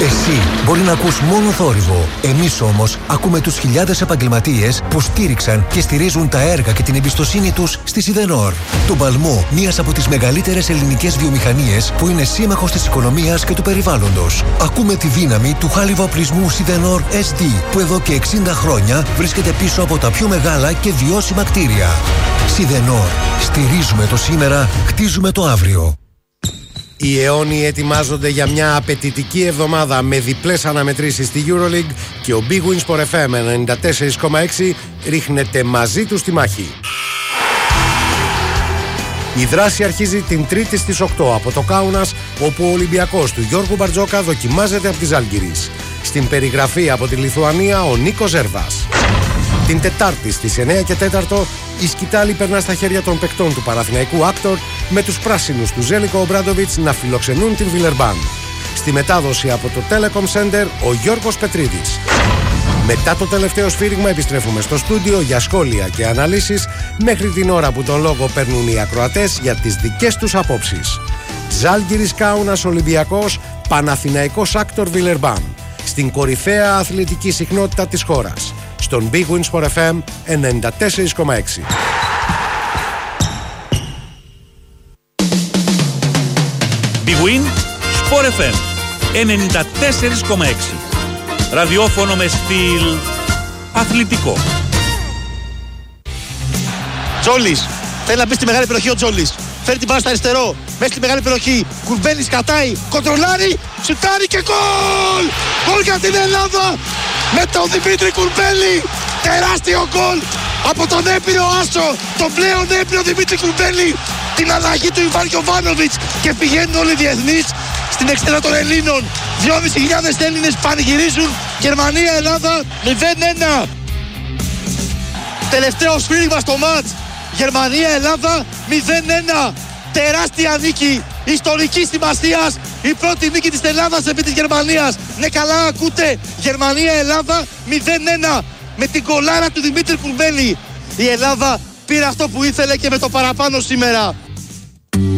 Εσύ μπορεί να ακούς μόνο θόρυβο. Εμείς όμως ακούμε τους χιλιάδες επαγγελματίες που στήριξαν και στηρίζουν τα έργα και την εμπιστοσύνη τους στη Σιδενόρ. Τον παλμό μιας από τις μεγαλύτερες ελληνικές βιομηχανίες που είναι σύμμαχος της οικονομίας και του περιβάλλοντος. Ακούμε τη δύναμη του χάλιβα-οπλισμού Σιδενόρ SD που εδώ και 60 χρόνια βρίσκεται πίσω από τα πιο μεγάλα και βιώσιμα κτίρια. Σιδενόρ. Στηρίζουμε το σήμερα, χτίζουμε το αύριο. Οι αιώνιοι ετοιμάζονται για μια απαιτητική εβδομάδα με διπλές αναμετρήσεις στη EuroLeague και ο Big Win Sport FM 94,6 ρίχνεται μαζί του στη μάχη. Η δράση αρχίζει την Τρίτη στις 8 από το Κάουνας, όπου ο Ολυμπιακός του Γιώργου Μπαρτζόκα δοκιμάζεται από τη Ζάλγκιρις. Στην περιγραφή από τη Λιθουανία ο Νίκος Ζέρβας. Την Τετάρτη στις 9 και 4 η σκητάλη περνά στα χέρια των παικτών του Παναθηναϊκού Άκτορ με τους πράσινους του Ζέλικο Ομπράντοβιτς να φιλοξενούν την Βιλερμπάν. Στη μετάδοση από το Telecom Center ο Γιώργος Πετρίδης. Μετά το τελευταίο σφύριγμα επιστρέφουμε στο στούντιο για σχόλια και αναλύσεις μέχρι την ώρα που τον λόγο παίρνουν οι ακροατές για τις δικές τους απόψεις. Ζάλγκιρις Κάουνας Ολυμπιακός, Παναθηναϊκός Άκτορ Βιλερμπάν. Στην κορυφαία αθλητική συχνότητα της χώρας. Στον Big Win Sport FM 94,6. Big Win Sport FM 94,6. Ραδιόφωνο με στυλ αθλητικό. Τζόλης, θέλει να μπει στη μεγάλη περιοχή ο Τζόλης. Φέρει την μπάλα στο αριστερό, μέσα στη μεγάλη περιοχή. Κουρμπέλης κατάει, κοντρολάρει, σουτάρει και γκολ! Γκολ για την Ελλάδα! Με τον Δημήτρη Κουρμπέλη! Τεράστιο γκολ από τον έμπειρο άσο, τον πλέον έμπειρο Δημήτρη Κουρμπέλη! Την αλλαγή του Ιβάν Γιοβάνοβιτς και πηγαίνουν όλοι οι διεθνείς στην εξέδρα των Ελλήνων. 2.500 Έλληνες πανηγυρίζουν. Γερμανία-Ελλάδα 0-1. Τελευταίο σφύριγμα στο μάτς. Γερμανία-Ελλάδα 0-1. Τεράστια νίκη ιστορικής σημασίας. Η πρώτη νίκη της Ελλάδας επί της Γερμανίας. Ναι, καλά ακούτε. Γερμανία-Ελλάδα 0-1. Με την κολάρα του Δημήτρη Κουρμπέλη. Η Ελλάδα πήρε αυτό που ήθελε και με το παραπάνω σήμερα.